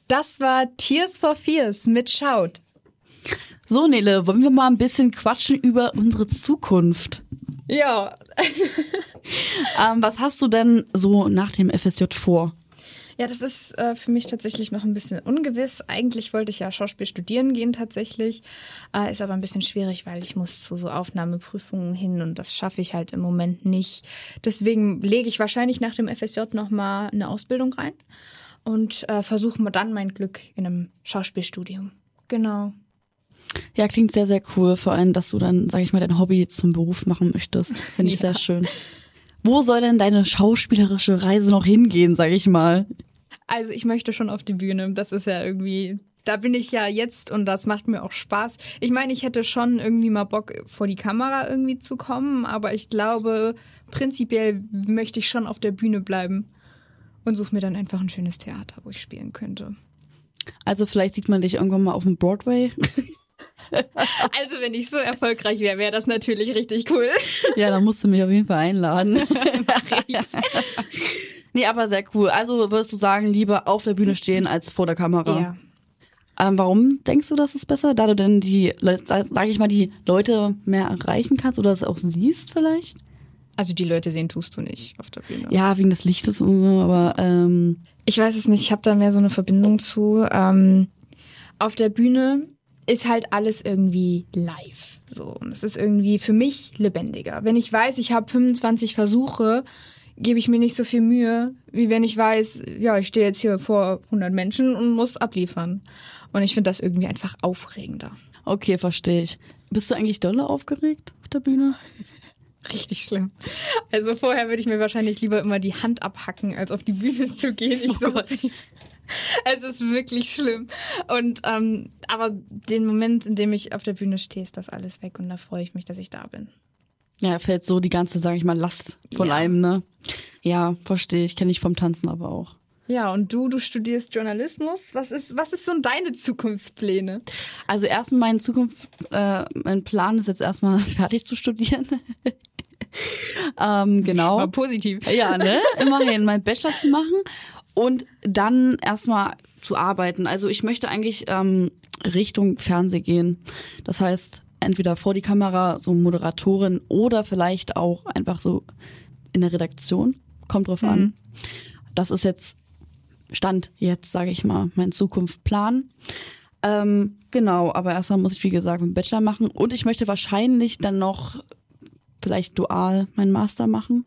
Das war Tears for Fears mit Shout. So, Nele, wollen wir mal ein bisschen quatschen über unsere Zukunft? Ja. Was hast du denn so nach dem FSJ vor? Ja, das ist für mich tatsächlich noch ein bisschen ungewiss. Eigentlich wollte ich ja Schauspiel studieren gehen tatsächlich. Ist aber ein bisschen schwierig, weil ich muss zu so Aufnahmeprüfungen hin und das schaffe ich halt im Moment nicht. Deswegen lege ich wahrscheinlich nach dem FSJ nochmal eine Ausbildung rein und versuche dann mein Glück in einem Schauspielstudium. Genau. Ja, klingt sehr, sehr cool. Vor allem, dass du dann, sag ich mal, dein Hobby zum Beruf machen möchtest. Finde ich sehr schön. Wo soll denn deine schauspielerische Reise noch hingehen, sag ich mal? Also ich möchte schon auf die Bühne. Das ist ja irgendwie, da bin ich ja jetzt und das macht mir auch Spaß. Ich meine, ich hätte schon irgendwie mal Bock, vor die Kamera irgendwie zu kommen, aber ich glaube, prinzipiell möchte ich schon auf der Bühne bleiben und suche mir dann einfach ein schönes Theater, wo ich spielen könnte. Also vielleicht sieht man dich irgendwann mal auf dem Broadway. Also wenn ich so erfolgreich wäre, wäre das natürlich richtig cool. Ja, dann musst du mich auf jeden Fall einladen. Mach ich. Nee, aber sehr cool. Also würdest du sagen, lieber auf der Bühne stehen als vor der Kamera? Ja. Warum denkst du, das ist besser? Da du denn die Leute mehr erreichen kannst oder es auch siehst vielleicht? Also die Leute sehen tust du nicht auf der Bühne. Ja, wegen des Lichtes und so, aber ich weiß es nicht, ich habe da mehr so eine Verbindung zu. Auf der Bühne ist halt alles irgendwie live. So. Und es ist irgendwie für mich lebendiger. Wenn ich weiß, ich habe 25 Versuche, gebe ich mir nicht so viel Mühe, wie wenn ich weiß, ja, ich stehe jetzt hier vor 100 Menschen und muss abliefern. Und ich finde das irgendwie einfach aufregender. Okay, verstehe ich. Bist du eigentlich dolle aufgeregt auf der Bühne? Richtig schlimm. Also vorher würde ich mir wahrscheinlich lieber immer die Hand abhacken, als auf die Bühne zu gehen. Es ist wirklich schlimm. Und aber den Moment, in dem ich auf der Bühne stehe, ist das alles weg und da freue ich mich, dass ich da bin. Ja, fällt so die ganze, sag ich mal, Last von einem, ne? Ja, verstehe ich. Kenne ich vom Tanzen aber auch. Ja, und du studierst Journalismus. Was ist so deine Zukunftspläne? Also erstmal mein Plan ist jetzt erstmal fertig zu studieren. Genau. War positiv. Ja, ne? Immerhin meinen Bachelor zu machen und dann erstmal zu arbeiten. Also ich möchte eigentlich Richtung Fernsehen gehen. Das heißt, entweder vor die Kamera, so Moderatorin oder vielleicht auch einfach so in der Redaktion. Kommt drauf an. Das ist jetzt Stand jetzt, sage ich mal, mein Zukunftsplan. Genau, aber erstmal muss ich, wie gesagt, einen Bachelor machen und ich möchte wahrscheinlich dann noch vielleicht dual meinen Master machen.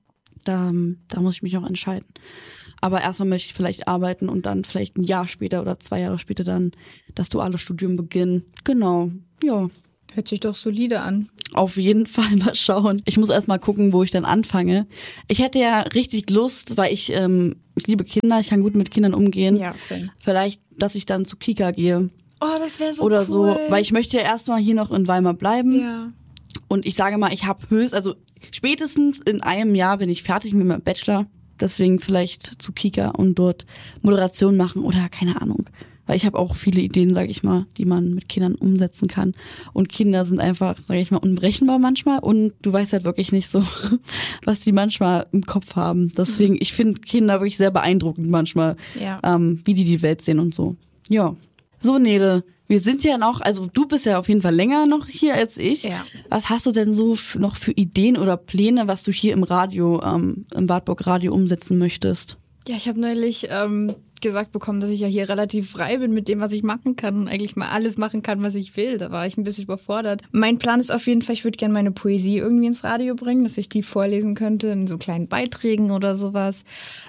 Da muss ich mich noch entscheiden. Aber erstmal möchte ich vielleicht arbeiten und dann vielleicht ein Jahr später oder 2 Jahre später dann das duale Studium beginnen. Genau, ja. Hört sich doch solide an. Auf jeden Fall mal schauen. Ich muss erst mal gucken, wo ich dann anfange. Ich hätte ja richtig Lust, weil ich liebe Kinder, ich kann gut mit Kindern umgehen. Ja, same. Vielleicht, dass ich dann zu Kika gehe. Oh, das wäre so oder cool. So, weil ich möchte ja erstmal hier noch in Weimar bleiben. Ja. Und ich sage mal, ich habe spätestens in einem Jahr bin ich fertig mit meinem Bachelor. Deswegen vielleicht zu Kika und dort Moderation machen oder keine Ahnung. Weil ich habe auch viele Ideen, sage ich mal, die man mit Kindern umsetzen kann. Und Kinder sind einfach, sage ich mal, unberechenbar manchmal. Und du weißt halt wirklich nicht so, was die manchmal im Kopf haben. Deswegen, ich finde Kinder wirklich sehr beeindruckend manchmal, wie die Welt sehen und so. Ja. So, Nele, wir sind ja noch, also du bist ja auf jeden Fall länger noch hier als ich. Ja. Was hast du denn so noch für Ideen oder Pläne, was du hier im Radio, im Wartburg Radio umsetzen möchtest? Ja, ich habe neulich gesagt bekommen, dass ich ja hier relativ frei bin mit dem, was ich machen kann und eigentlich mal alles machen kann, was ich will. Da war ich ein bisschen überfordert. Mein Plan ist auf jeden Fall, ich würde gerne meine Poesie irgendwie ins Radio bringen, dass ich die vorlesen könnte in so kleinen Beiträgen oder sowas.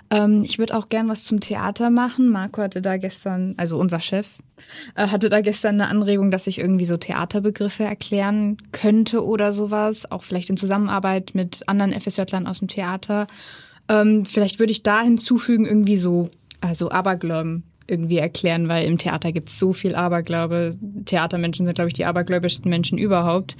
Ich würde auch gern was zum Theater machen. Marco hatte da gestern, also unser Chef, hatte da gestern eine Anregung, dass ich irgendwie so Theaterbegriffe erklären könnte oder sowas. Auch vielleicht in Zusammenarbeit mit anderen FSJlern aus dem Theater. Vielleicht würde ich da hinzufügen, irgendwie so, also Aberglauben irgendwie erklären, weil im Theater gibt es so viel Aberglaube. Theatermenschen sind, glaube ich, die abergläubischsten Menschen überhaupt.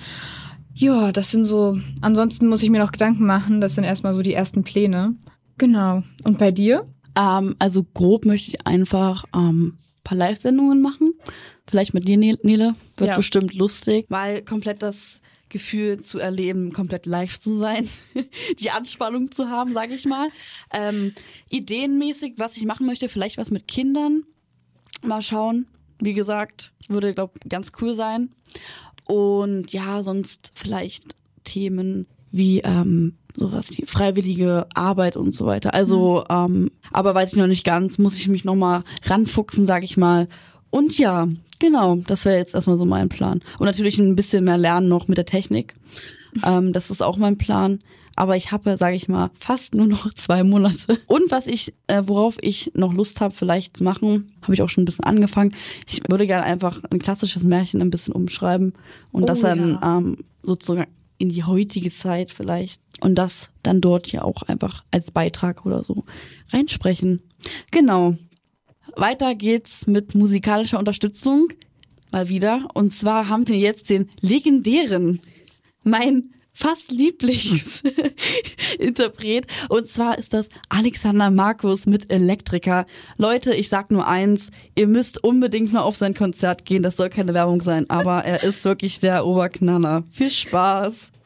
Ja, das sind so, ansonsten muss ich mir noch Gedanken machen. Das sind erstmal so die ersten Pläne. Genau. Und bei dir? Also grob möchte ich einfach paar Live-Sendungen machen. Vielleicht mit dir, Nele. Wird bestimmt lustig, weil komplett das Gefühl zu erleben, komplett live zu sein, die Anspannung zu haben, sage ich mal. Ideenmäßig, was ich machen möchte, vielleicht was mit Kindern. Mal schauen. Wie gesagt, würde, glaube ich, ganz cool sein. Und ja, sonst vielleicht Themen wie sowas wie freiwillige Arbeit und so weiter. Also, aber weiß ich noch nicht ganz, muss ich mich nochmal ranfuchsen, sag ich mal. Und ja, genau, das wäre jetzt erstmal so mein Plan. Und natürlich ein bisschen mehr lernen noch mit der Technik. Das ist auch mein Plan. Aber ich habe, sage ich mal, fast nur noch 2 Monate. Und worauf ich noch Lust habe, vielleicht zu machen, habe ich auch schon ein bisschen angefangen. Ich würde gerne einfach ein klassisches Märchen ein bisschen umschreiben und das dann sozusagen in die heutige Zeit vielleicht und das dann dort ja auch einfach als Beitrag oder so reinsprechen. Genau. Weiter geht's mit musikalischer Unterstützung. Mal wieder. Und zwar haben wir jetzt den legendären, mein fast Lieblingsinterpret. Und zwar ist das Alexander Markus mit Elektrika. Leute, ich sag nur eins, ihr müsst unbedingt mal auf sein Konzert gehen. Das soll keine Werbung sein, aber er ist wirklich der Oberknaller. Viel Spaß.